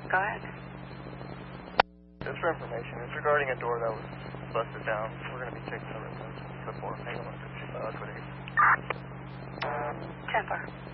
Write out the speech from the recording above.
Go ahead. Just for information, it's regarding a door that was busted down. We're going to be taking a look at the board. Hang on a second. 10-4.